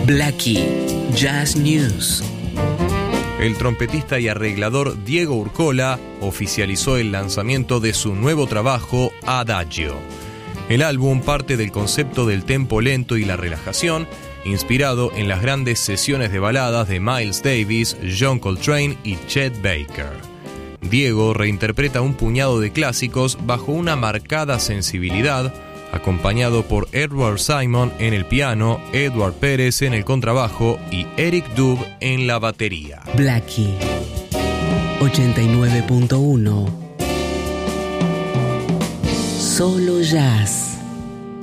Blackie Jazz News. El trompetista y arreglador Diego Urcola oficializó el lanzamiento de su nuevo trabajo, Adagio. El álbum parte del concepto del tempo lento y la relajación, inspirado en las grandes sesiones de baladas de Miles Davis, John Coltrane y Chet Baker. Diego reinterpreta un puñado de clásicos bajo una marcada sensibilidad, acompañado por Edward Simon en el piano, Edward Pérez en el contrabajo y Eric Dube en la batería. Blackie 89.1. Solo jazz.